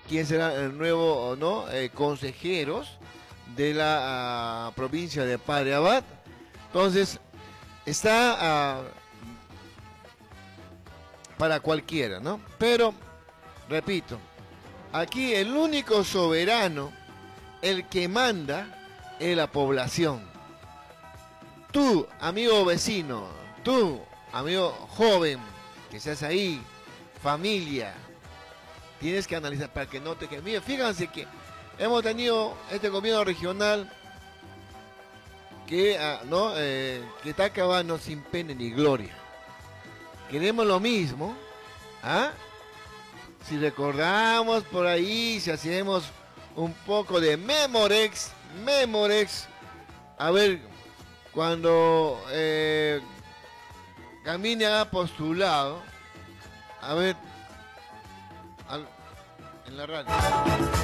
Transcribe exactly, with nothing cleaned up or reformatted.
quién será el nuevo, ¿no? Eh, consejeros de la uh, provincia de Padre Abad. Entonces, está uh, para cualquiera, ¿no? Pero, repito, aquí el único soberano, el que manda, es la población. Tú, amigo vecino, tú, amigo joven, que seas ahí, familia, tienes que analizar para que no te quede. Mira, fíjense que hemos tenido este gobierno regional que, uh, ¿no? eh, que está acabando sin pena ni gloria. Queremos lo mismo, ¿ah? Si recordamos por ahí, si hacemos un poco de Memorex, Memorex, a ver, cuando eh, Gamini ha postulado, a ver, al, en la radio.